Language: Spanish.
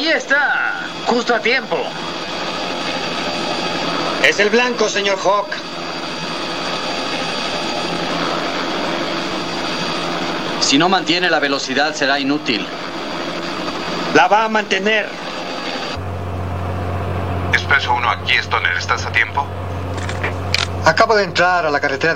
Ahí está, justo a tiempo. Es el blanco, señor Hawk. Si no mantiene la velocidad, será inútil. La va a mantener. Expreso 1, aquí, Stoner. ¿Estás a tiempo? Acabo de entrar a la carretera